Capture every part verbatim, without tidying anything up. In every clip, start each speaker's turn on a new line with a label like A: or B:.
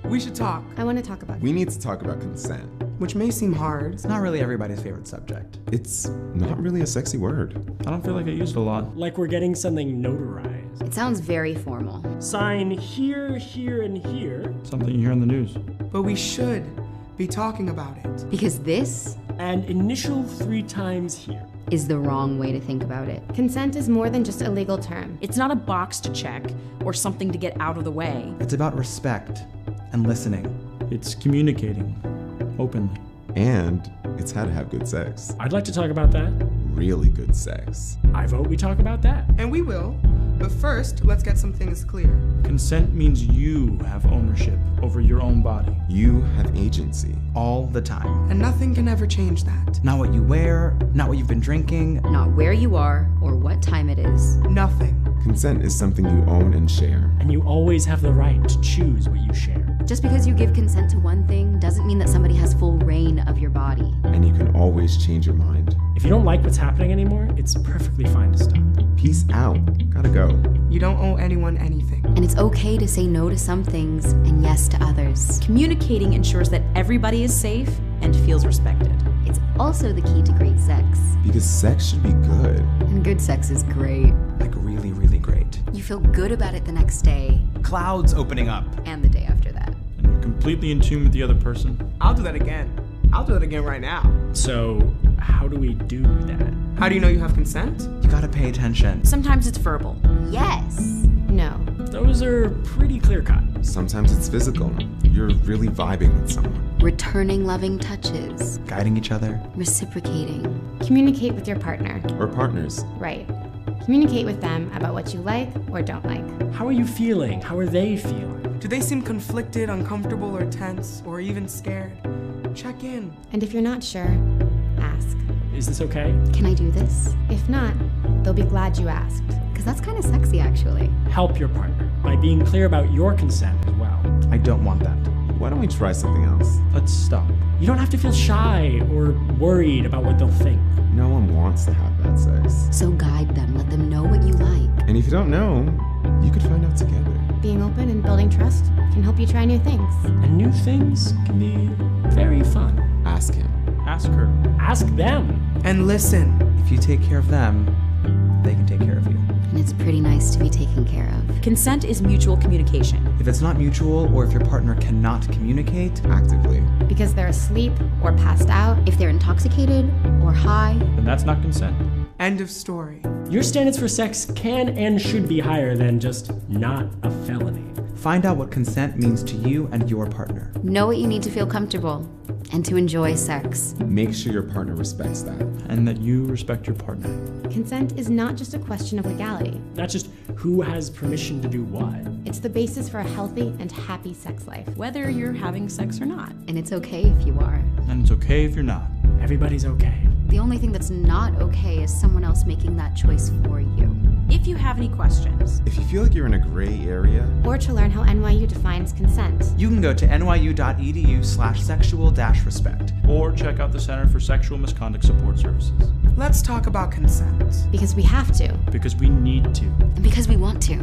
A: We should talk.
B: I want to talk about
C: We need to talk about consent.
A: Which may seem hard.
D: It's not really everybody's favorite subject.
C: It's not really a sexy word.
E: I don't feel like I used it a lot.
F: Like we're getting something notarized.
G: It sounds very formal.
F: Sign here, here, and here.
E: Something you hear in the news.
A: But we should be talking about it.
G: Because this
F: And initial three times here.
G: is the wrong way to think about it.
B: Consent is more than just a legal term.
H: It's not a box to check or something to get out of the way.
D: It's about respect and listening.
E: It's communicating openly.
C: And it's how to have good sex.
F: I'd like to talk about that.
C: Really good sex.
F: I vote we talk about that.
A: And we will. But first, let's get some things clear.
E: Consent means you have ownership over your own body.
C: You have agency.
D: All the time.
A: And nothing can ever change that.
D: Not what you wear, not what you've been drinking.
G: Not where you are or what time it is.
A: Nothing.
C: Consent is something you own and share.
F: And you always have the right to choose what you share.
G: Just because you give consent to one thing doesn't mean that somebody has full reign of your body.
C: And you can always change your mind.
F: If you don't like what's happening anymore, it's perfectly fine to stop.
C: Peace out. Gotta go.
A: You don't owe anyone anything.
G: And it's okay to say no to some things and yes to others.
H: Communicating ensures that everybody is safe and feels respected.
G: It's also the key to great sex.
C: Because sex should be good.
G: And good sex is great.
D: Like really, really great.
G: You feel good about it the next day.
D: Clouds opening up.
G: And the day after that.
E: And you're completely in tune with the other person.
A: I'll do that again. I'll do it again right now.
F: So, how do we do that?
A: How do you know you have consent?
D: You gotta pay attention.
H: Sometimes it's verbal.
G: Yes.
B: No.
F: Those are pretty clear cut.
C: Sometimes it's physical. You're really vibing with someone.
G: Returning loving touches.
D: Guiding each other.
G: Reciprocating.
B: Communicate with your partner.
C: Or partners.
B: Right. Communicate with them about what you like or don't like.
F: How are you feeling? How are they feeling?
A: Do they seem conflicted, uncomfortable, or tense, or even scared? Check in.
B: And if you're not sure, ask.
F: Is this okay?
G: Can I do this?
B: If not, they'll be glad you asked.
G: Because that's kind of sexy, actually.
F: Help your partner by being clear about your consent as well.
D: I don't want that.
C: Why don't we try something else?
E: Let's stop.
F: You don't have to feel shy or worried about what they'll think.
C: No one wants to have bad sex.
G: So guide them, let them know what you like.
C: And if you don't know, you could find out together.
B: Being open and building trust can help you try new things.
F: And new things can be very fun.
C: Ask him.
E: Ask her.
F: Ask them.
A: And listen.
D: If you take care of them, they can take care of you.
G: And it's pretty nice to be taken care of.
H: Consent is mutual communication.
D: If it's not mutual, or if your partner cannot communicate,
C: Actively.
B: Because they're asleep or passed out.
G: If they're intoxicated or high,
E: Then that's not consent.
A: End of story.
F: Your standards for sex can and should be higher than just not a felony.
D: find out what consent means to you and your partner.
G: know what you need to feel comfortable and to enjoy sex.
C: Make sure your partner respects that.
E: And that you respect your partner.
B: Consent is not just a question of legality.
F: Not just who has permission to do what.
B: It's the basis for a healthy and happy sex life.
H: Whether you're having sex or not.
G: And it's okay if you are.
E: And it's okay if you're not.
F: Everybody's okay.
G: The only thing that's not okay is someone else making that choice for you.
H: If you have any questions,
C: If you feel like you're in a gray area,
B: Or to learn how N Y U defines consent.
D: You can go to nyu.edu slash sexual dash respect.
E: Or check out the Center for Sexual Misconduct Support Services.
A: Let's talk about consent.
B: Because we have to.
E: Because we need to.
G: And because we want to.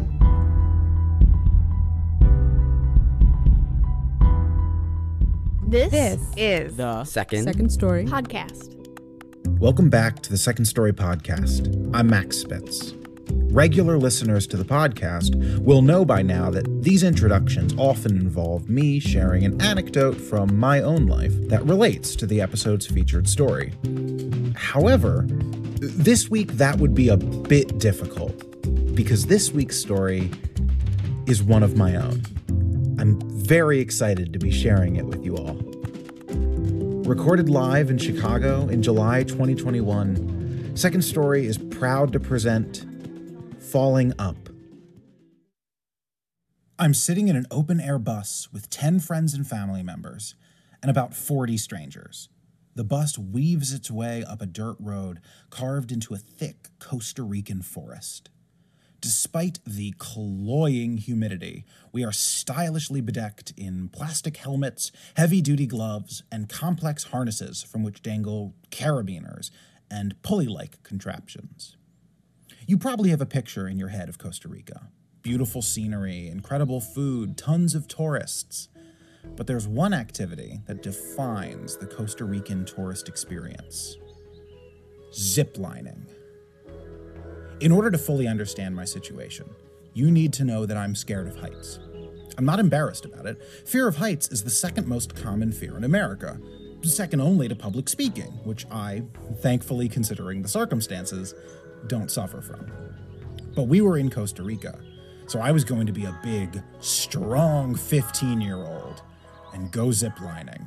I: This,
J: This
I: is
J: the
I: Second,
J: Second Story
I: Podcast.
J: Welcome back to the Second Story Podcast. I'm Max Spitz. Regular listeners to the podcast will know by now that these introductions often involve me sharing an anecdote from my own life that relates to the episode's featured story. However, this week that would be a bit difficult because this week's story is one of my own. I'm very excited to be sharing it with you all. Recorded live in Chicago in July twenty twenty-one, Second Story is proud to present Falling Up. I'm sitting in an open-air bus with ten friends and family members and about forty strangers. The bus weaves its way up a dirt road carved into a thick Costa Rican forest. Despite the cloying humidity, we are stylishly bedecked in plastic helmets, heavy-duty gloves, and complex harnesses from which dangle carabiners and pulley-like contraptions. You probably have a picture in your head of Costa Rica. Beautiful scenery, incredible food, tons of tourists. But there's one activity that defines the Costa Rican tourist experience: ziplining. In order to fully understand my situation, you need to know that I'm scared of heights. I'm not embarrassed about it. Fear of heights is the second most common fear in America, second only to public speaking, which I, thankfully considering the circumstances, don't suffer from. But we were in Costa Rica, so I was going to be a big, strong fifteen-year-old and go ziplining.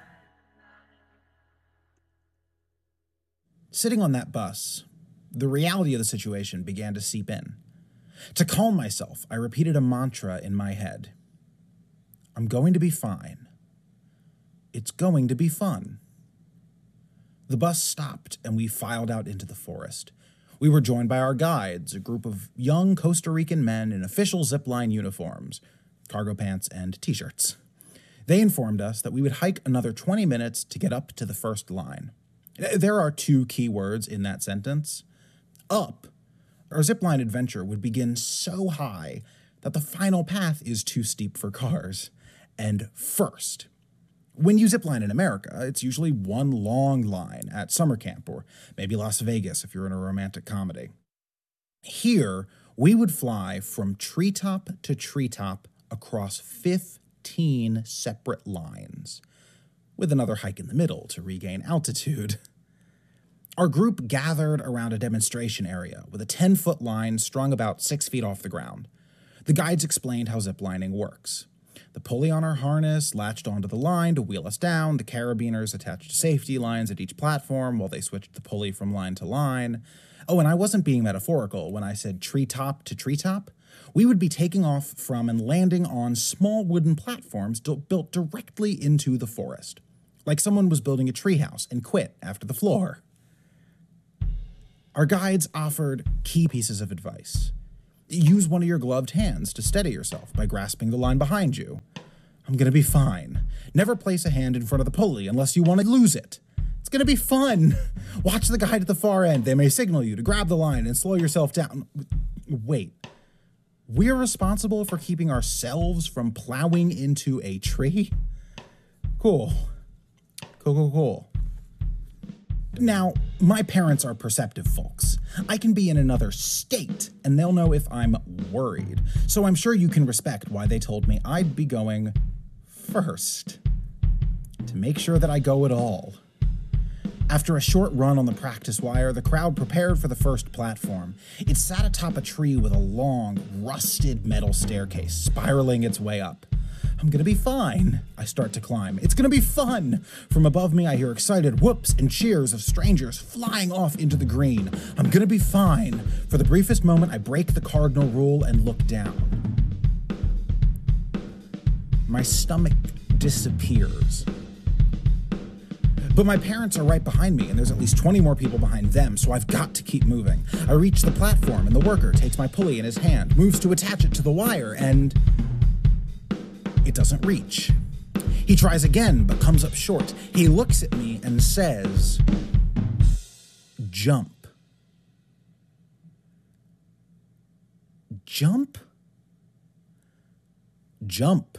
J: Sitting on that bus, the reality of the situation began to seep in. To calm myself, I repeated a mantra in my head. I'm going to be fine. It's going to be fun. The bus stopped and we filed out into the forest. We were joined by our guides, a group of young Costa Rican men in official zipline uniforms, cargo pants and t-shirts. They informed us that we would hike another twenty minutes to get up to the first line. There are two key words in that sentence. Up. Our zipline adventure would begin so high that the final path is too steep for cars. And first. When you zipline in America, it's usually one long line at summer camp, or maybe Las Vegas if you're in a romantic comedy. Here, we would fly from treetop to treetop across fifteen separate lines, with another hike in the middle to regain altitude. Our group gathered around a demonstration area with a ten-foot line strung about six feet off the ground. The guides explained how ziplining works. The pulley on our harness latched onto the line to wheel us down. The carabiners attached safety lines at each platform while they switched the pulley from line to line. Oh, and I wasn't being metaphorical when I said treetop to treetop. We would be taking off from and landing on small wooden platforms built directly into the forest, like someone was building a treehouse and quit after the floor. Our guides offered key pieces of advice. Use one of your gloved hands to steady yourself by grasping the line behind you. I'm gonna be fine. Never place a hand in front of the pulley unless you want to lose it. It's gonna be fun. Watch the guide at the far end. They may signal you to grab the line and slow yourself down. Wait. We're responsible for keeping ourselves from plowing into a tree? Cool. Cool, cool, cool. Now, my parents are perceptive folks. I can be in another state, and they'll know if I'm worried. So I'm sure you can respect why they told me I'd be going first, to make sure that I go at all. After a short run on the practice wire, the crowd prepared for the first platform. It sat atop a tree with a long, rusted metal staircase spiraling its way up. I'm gonna be fine. I start to climb. It's gonna be fun. From above me, I hear excited whoops and cheers of strangers flying off into the green. I'm gonna be fine. For the briefest moment, I break the cardinal rule and look down. My stomach disappears. But my parents are right behind me, and there's at least twenty more people behind them, so I've got to keep moving. I reach the platform, and the worker takes my pulley in his hand, moves to attach it to the wire, and it doesn't reach. He tries again, but comes up short. He looks at me and says, "Jump." Jump? Jump.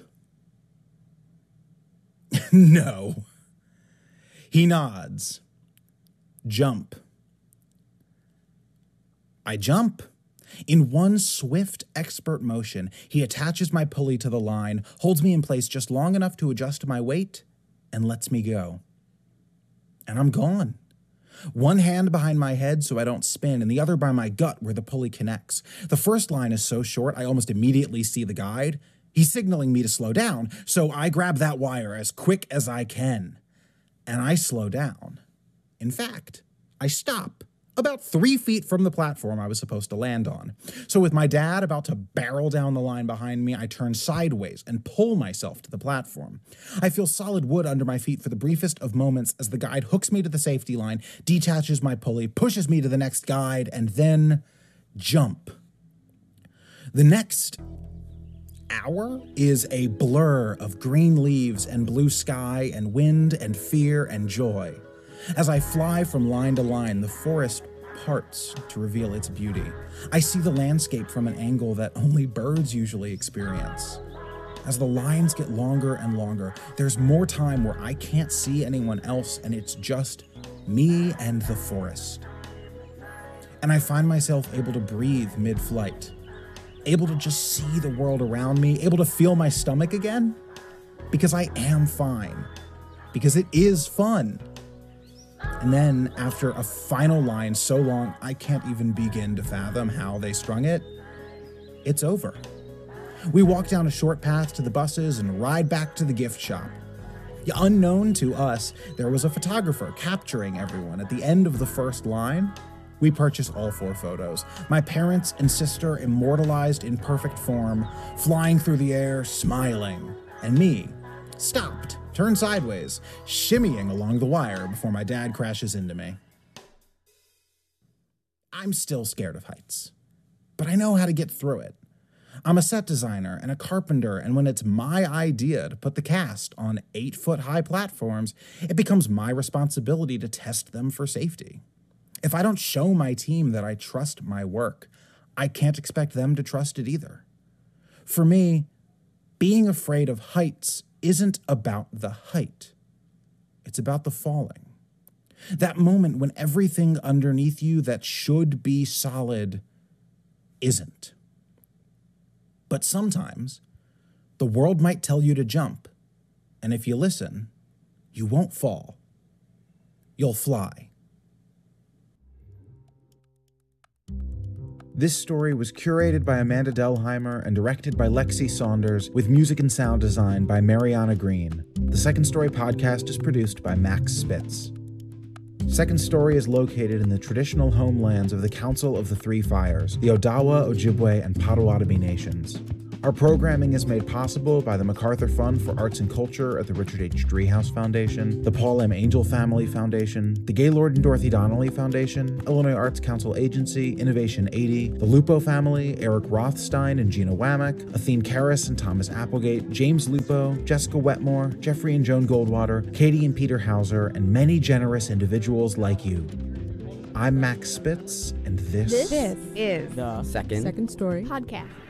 J: No. He nods. Jump. I jump. In one swift, expert motion, he attaches my pulley to the line, holds me in place just long enough to adjust my weight, and lets me go. And I'm gone. One hand behind my head so I don't spin, and the other by my gut where the pulley connects. The first line is so short I almost immediately see the guide. He's signaling me to slow down, so I grab that wire as quick as I can. And I slow down. In fact, I stop. About three feet from the platform I was supposed to land on. So with my dad about to barrel down the line behind me, I turn sideways and pull myself to the platform. I feel solid wood under my feet for the briefest of moments as the guide hooks me to the safety line, detaches my pulley, pushes me to the next guide, and then jump. The next hour is a blur of green leaves and blue sky and wind and fear and joy. As I fly from line to line, the forest parts to reveal its beauty. I see the landscape from an angle that only birds usually experience. As the lines get longer and longer, there's more time where I can't see anyone else and it's just me and the forest. And I find myself able to breathe mid-flight, able to just see the world around me, able to feel my stomach again, because I am fine, because it is fun. And then after a final line so long I can't even begin to fathom how they strung it, it's over. We walk down a short path to the buses and ride back to the gift shop. Unknown to us, there was a photographer capturing everyone at the end of the first line. We purchase all four photos. My parents and sister immortalized in perfect form, flying through the air, smiling. And me, stopped, turned sideways, shimmying along the wire before my dad crashes into me. I'm still scared of heights, but I know how to get through it. I'm a set designer and a carpenter, and when it's my idea to put the cast on eight-foot-high platforms, it becomes my responsibility to test them for safety. If I don't show my team that I trust my work, I can't expect them to trust it either. For me, being afraid of heights isn't about the height. It's about the falling. That moment when everything underneath you that should be solid isn't. But sometimes, the world might tell you to jump, and if you listen, you won't fall. You'll fly. This story was curated by Amanda Delheimer and directed by Lexi Saunders, with music and sound design by Mariana Green. The Second Story podcast is produced by Max Spitz. Second Story is located in the traditional homelands of the Council of the Three Fires, the Odawa, Ojibwe, and Potawatomi nations. Our programming is made possible by the MacArthur Fund for Arts and Culture at the Richard H. Driehaus Foundation, the Paul M. Angel Family Foundation, the Gaylord and Dorothy Donnelly Foundation, Illinois Arts Council Agency, Innovation eighty, the Lupo family, Eric Rothstein and Gina Wamick, Athene Karras and Thomas Applegate, James Lupo, Jessica Wetmore, Jeffrey and Joan Goldwater, Katie and Peter Hauser, and many generous individuals like you. I'm Max Spitz, and this,
I: This is
K: the
I: Second, Second Story Podcast.